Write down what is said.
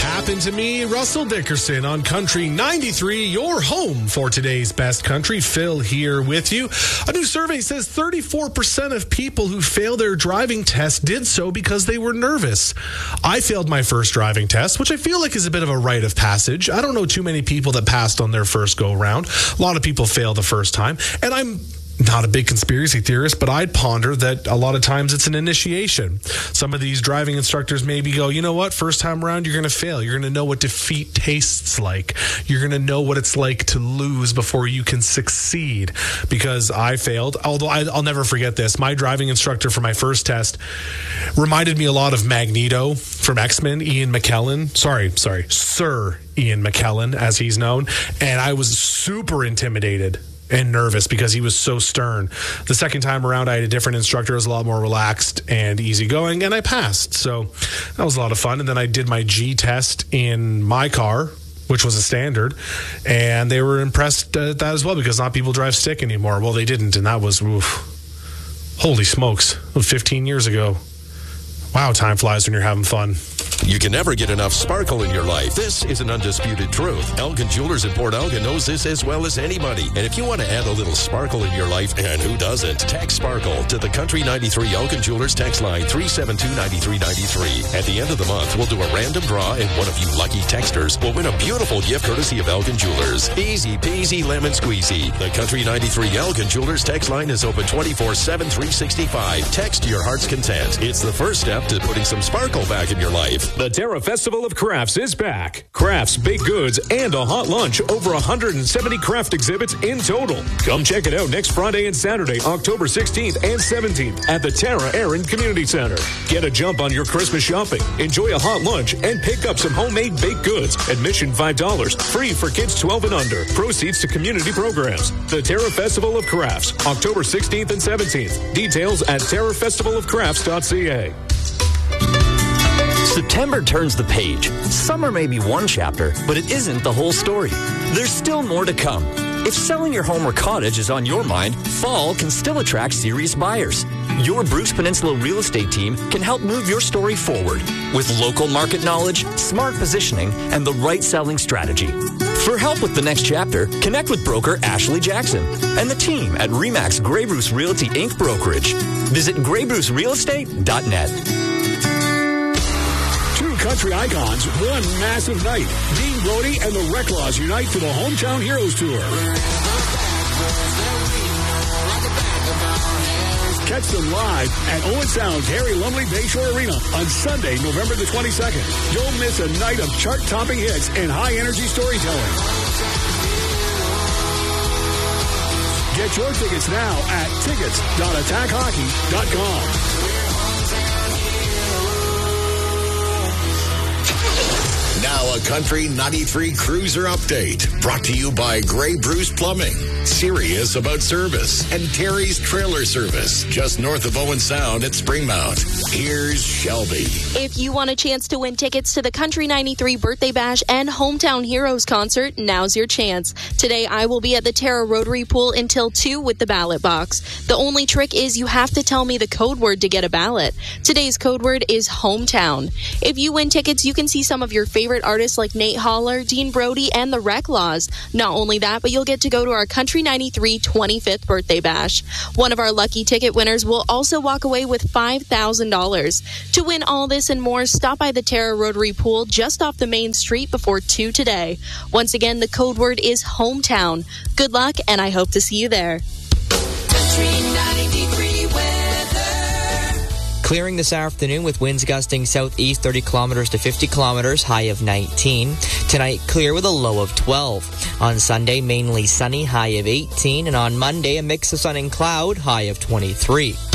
Happened to me, Russell Dickerson on Country 93, your home for today's best country. Phil here with you. A new survey says 34% of people who fail their driving test did so because they were nervous. I failed my first driving test, which I feel like is a bit of a rite of passage. I don't know too many people that passed on their first go round. A lot of people fail the first time, and I'm not a big conspiracy theorist, but I'd ponder that a lot of times it's an initiation. Some of these driving instructors maybe go, you know what, first time around, you're going to fail. You're going to know what defeat tastes like. You're going to know what it's like to lose before you can succeed. Because I failed, although I'll never forget this. My driving instructor for my first test reminded me a lot of Magneto from X-Men, Ian McKellen. Sir Ian McKellen, as he's known. And I was super intimidated and nervous because he was so stern. The second time around, I had a different instructor. It was a lot more relaxed and easygoing, and I passed. So that was a lot of fun. And then I did my G test in my car, which was a standard, and they were impressed at that as well because not people drive stick anymore. Well, they didn't, and that was, holy smokes, 15 years ago. Wow, time flies when you're having fun. You can never get enough sparkle in your life. This is an undisputed truth. Elgin Jewelers in Port Elgin knows this as well as anybody. And if you want to add a little sparkle in your life, and who doesn't, text sparkle to the Country 93 Elgin Jewelers text line 372-9393. At the end of the month, we'll do a random draw, and one of you lucky texters will win a beautiful gift courtesy of Elgin Jewelers. Easy peasy lemon squeezy. The Country 93 Elgin Jewelers text line is open 24/7, 365. Text your heart's content. It's the first step to putting some sparkle back in your life. The Terra Festival of Crafts is back. Crafts, baked goods, and a hot lunch. Over 170 craft exhibits in total. Come check it out next Friday and Saturday, October 16th and 17th at the Terra Aaron Community Center. Get a jump on your Christmas shopping. Enjoy a hot lunch and pick up some homemade baked goods. Admission $5. Free for kids 12 and under. Proceeds to community programs. The Terra Festival of Crafts, October 16th and 17th. Details at terrafestivalofcrafts.ca. September turns the page. Summer may be one chapter, but it isn't the whole story. There's still more to come. If selling your home or cottage is on your mind, fall can still attract serious buyers. Your Bruce Peninsula real estate team can help move your story forward with local market knowledge, smart positioning, and the right selling strategy. For help with the next chapter, connect with broker Ashley Jackson and the team at RE/MAX Grey Bruce Realty Inc. Brokerage. Visit graybrucerealestate.net. Two country icons, one massive night. Dean Brody and the Reclaws unite for the Hometown Heroes Tour. Catch them live at Owen Sound's Harry Lumley Bayshore Arena on Sunday, November the 22nd. Don't miss a night of chart-topping hits and high-energy storytelling. Get your tickets now at tickets.attackhockey.com. Now a Country 93 Cruiser update brought to you by Grey Bruce Plumbing, serious about service, and Terry's Trailer Service, just north of Owen Sound at Springmount. Here's Shelby. If you want a chance to win tickets to the Country 93 Birthday Bash and Hometown Heroes concert, now's your chance. Today I will be at the Terra Rotary Pool until 2 with the ballot box. The only trick is you have to tell me the code word to get a ballot. Today's code word is hometown. If you win tickets, you can see some of your favorite artists like Nate Holler, Dean Brody, and the Reclaws. Not only that, but you'll get to go to our Country 93 25th Birthday Bash. One of our lucky ticket winners will also walk away with $5,000. To win all this and more, stop by the Terra Rotary Pool just off the main street before 2 today. Once again, the code word is hometown. Good luck, and I hope to see you there. Country 93 weather. Clearing this afternoon with winds gusting southeast 30 kilometers to 50 kilometers, high of 19. Tonight, clear with a low of 12. On Sunday, mainly sunny, high of 18. And on Monday, a mix of sun and cloud, high of 23.